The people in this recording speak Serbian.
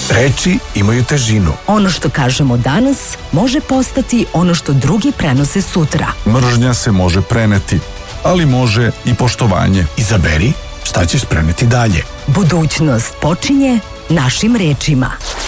Reči imaju težinu. Ono što kažemo danas može postati ono što drugi prenose sutra. Mržnja se može preneti, ali može i poštovanje. Izaberi šta ćeš preneti dalje. Budućnost počinje našim rečima.